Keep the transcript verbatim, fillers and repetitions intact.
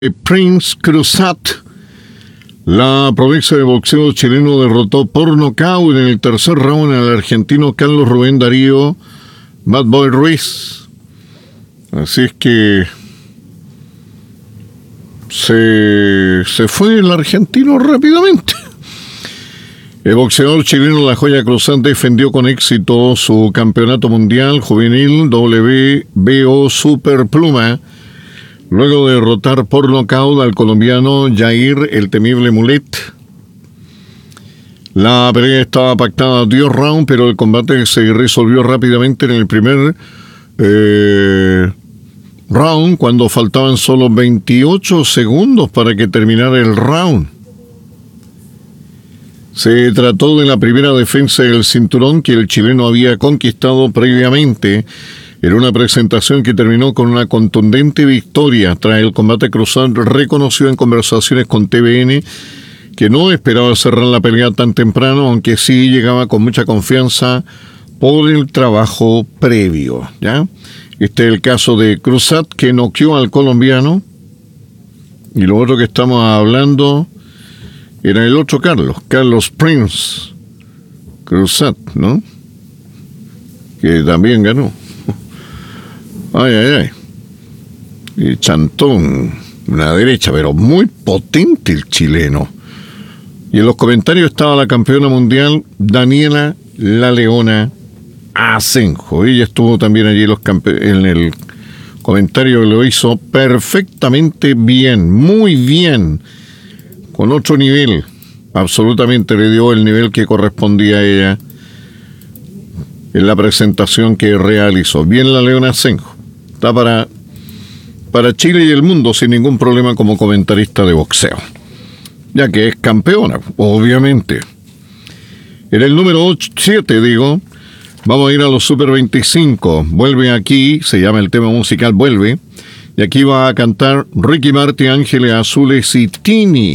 Prince Cruzat. La provincia de boxeo chileno derrotó por nocaut en el tercer round al argentino Carlos Rubén Darío Bad Boy Ruiz. Así es que se, se fue el argentino rápidamente. El boxeador chileno La Joya Cruzat defendió con éxito su campeonato mundial juvenil W B O Super Pluma, luego de derrotar por nocaut al colombiano Jair El Temible Mulet. La pelea estaba pactada a diez rounds, pero el combate se resolvió rápidamente en el primer eh, round, cuando faltaban solo veintiocho segundos para que terminara el round. Se trató de la primera defensa del cinturón que el chileno había conquistado previamente, en una presentación que terminó con una contundente victoria. Tras el combate, Cruzat reconoció en conversaciones con T V N que no esperaba cerrar la pelea tan temprano, aunque sí llegaba con mucha confianza por el trabajo previo, ¿ya? Este es el caso de Cruzat, que noqueó al colombiano, y lo otro que estamos hablando era el otro Carlos, Carlos Prince Cruzat, ¿no? Que también ganó. Ay, ay, ay. Y chantón, una derecha, pero muy potente el chileno. Y en los comentarios estaba la campeona mundial Daniela La Leona Asenjo. Ella estuvo también allí los campe- en el comentario, lo hizo perfectamente bien, muy bien, con otro nivel. Absolutamente le dio el nivel que correspondía a ella en la presentación que realizó. Bien La Leona Asenjo. Está para, para Chile y el mundo sin ningún problema como comentarista de boxeo, ya que es campeona, obviamente. En el número siete, digo, vamos a ir a los Super veinticinco. Vuelve aquí, se llama el tema musical Vuelve, y aquí va a cantar Ricky Martin, Ángeles Azules y Tini.